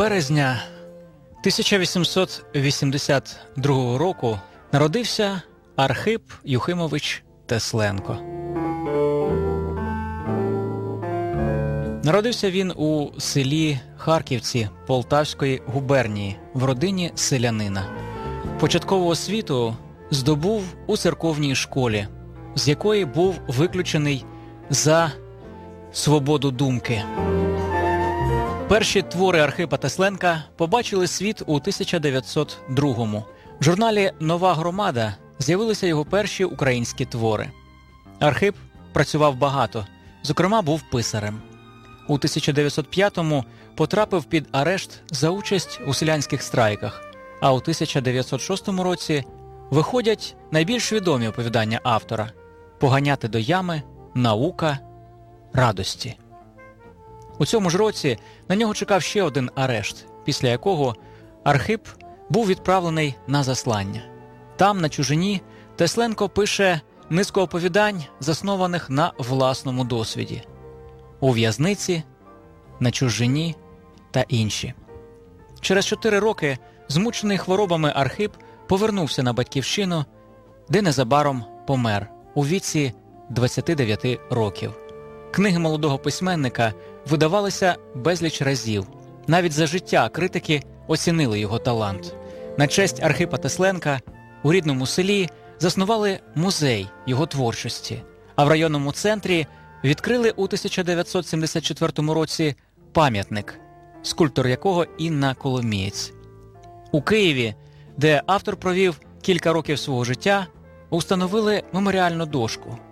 березня 1882 року народився Архип Юхимович Тесленко. Народився він у селі Харківці Полтавської губернії в родині селянина. Початкову освіту здобув у церковній школі, з якої був виключений за свободу думки. Перші твори Архипа Тесленка побачили світ у 1902-му. В журналі «Нова громада» з'явилися його перші українські твори. Архип працював багато, зокрема був писарем. У 1905-му потрапив під арешт за участь у селянських страйках, а у 1906 році виходять найбільш відомі оповідання автора «Поганяти до ями», «Наука», «Радості». У цьому ж році на нього чекав ще один арешт, після якого Архип був відправлений на заслання. Там, на чужині, Тесленко пише низку оповідань, заснованих на власному досвіді. «У в'язниці», «На чужині» та інші. Через 4 роки, змучений хворобами, Архип повернувся на батьківщину, де незабаром помер у віці 29 років. Книги молодого письменника видавалися безліч разів. Навіть за життя критики оцінили його талант. На честь Архипа Тесленка у рідному селі заснували музей його творчості, а в районному центрі відкрили у 1974 році пам'ятник, скульптор якого Інна Коломієць. У Києві, де автор провів кілька років свого життя, установили меморіальну дошку,